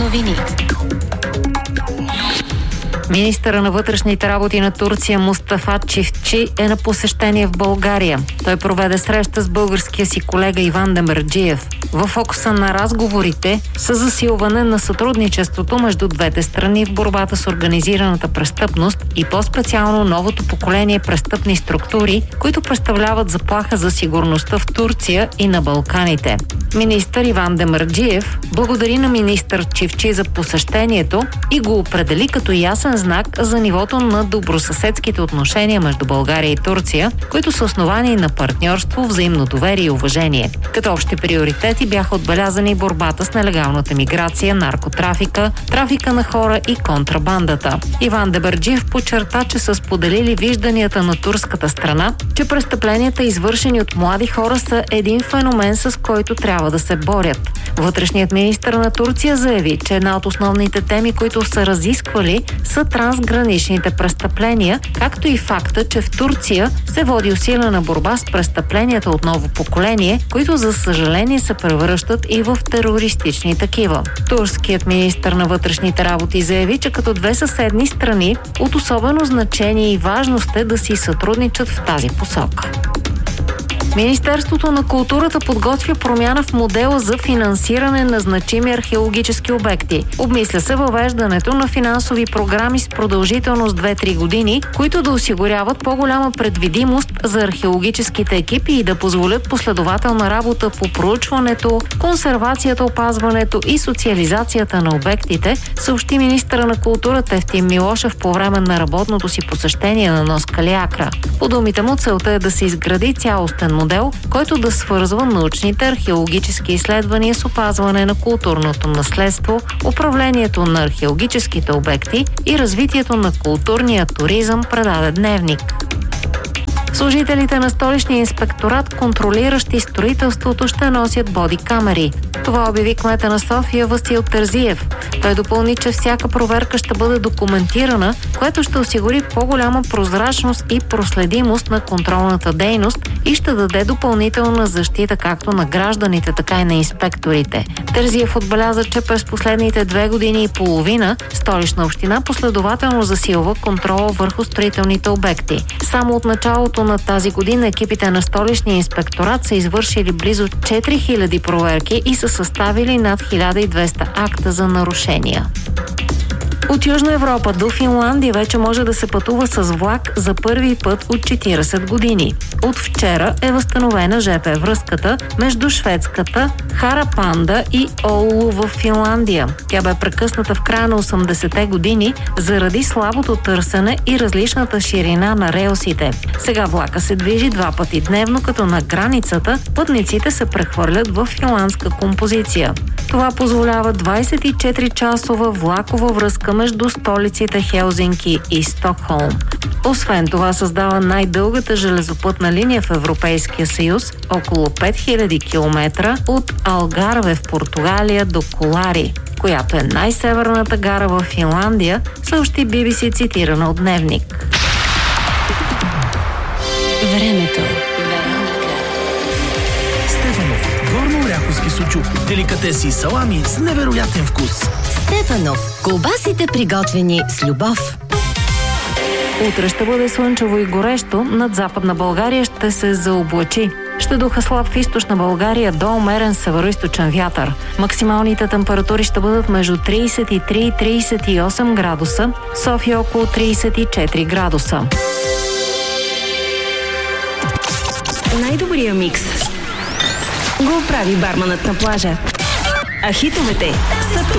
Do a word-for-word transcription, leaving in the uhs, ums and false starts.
новини. Министърът на вътрешните работи на Турция Мустафа Чифчи е на посещение в България. Той проведе среща с българския си колега Иван Демерджиев. В фокуса на разговорите са засилване на сътрудничеството между двете страни в борбата с организираната престъпност и по-специално новото поколение престъпни структури, които представляват заплаха за сигурността в Турция и на Балканите. Министър Иван Демерджиев благодари на министър Чифчи за посещението и го определи като ясен знак за нивото на добросъседските отношения между България и Турция, които са основани на партньорство, взаимно доверие и уважение. Като общи приоритети бяха отбелязани борбата с нелегалната миграция, наркотрафика, трафика на хора и контрабандата. Иван Демерджиев подчерта, че са споделили вижданията на турската страна, че престъпленията, извършени от млади хора, са един феномен, с който трябва да се борят. Вътрешният министър на Турция заяви, че една от основните теми, които са разисквали, са трансграничните престъпления, както и факта, че в Турция се води усилена борба с престъпленията от ново поколение, които за съжаление се превръщат и в терористични такива. Турският министър на вътрешните работи заяви, че като две съседни страни от особено значение и важност е да си сътрудничат в тази посока. Министерството на културата подготвя промяна в модела за финансиране на значими археологически обекти. Обмисля се въвеждането на финансови програми с продължителност две-три години, които да осигуряват по-голяма предвидимост за археологическите екипи и да позволят последователна работа по проучването, консервацията, опазването и социализацията на обектите, съобщи министъра на културата Евтим Милошев по време на работното си посещение на нос Калиакра. По думите му, целта е да се изгради цялостен модел, модел, който да свързва научните археологически изследвания с опазване на културното наследство, управлението на археологическите обекти и развитието на културния туризъм, предаде Дневник. Служителите на столичния инспекторат, контролиращи строителството, ще носят бодикамери. Това обяви кмета на София Васил Терзиев. Той допълни, че всяка проверка ще бъде документирана, което ще осигури по-голяма прозрачност и проследимост на контролната дейност и ще даде допълнителна защита както на гражданите, така и на инспекторите. Терзиев отбеляза, че през последните две години и половина Столична община последователно засилва контрола върху строителните обекти. Само от началото на тази година екипите на Столичния инспекторат са извършили близо четири хиляди проверки и са съставили над хиляда и двеста акта за нарушения. От Южна Европа до Финландия вече може да се пътува с влак за първи път от четирийсет години. От вчера е възстановена жп връзката между шведската Харапанда и Оулу в Финландия. Тя бе прекъсната в края на осемдесетте години заради слабото търсене и различната ширина на релсите. Сега влака се движи два пъти дневно, като на границата пътниците се прехвърлят в финландска композиция. Това позволява двайсет и четири часова влакова връзка между столиците Хелзинки и Стокхолм. Освен това създава най-дългата железопътна линия в Европейския съюз, около пет хиляди километра от Алгарве в Португалия до Колари, която е най-северната гара в Финландия, съобщи Би Би Си, цитирана от Дневник. Времето. Стефанов. Горно-оряховски сучук. Деликатеси и салами с невероятен вкус. Стефанов. Колбасите, приготвени с любов. Утре ще бъде слънчево и горещо, над Западна България ще се заоблачи. Ще духа слаб в източна България до умерен североизточен вятър. Максималните температури ще бъдат между трийсет и три и трийсет и осем градуса, София около трийсет и четири градуса. Най-добрия микс го прави барманът на плажа. А хитовете са тук.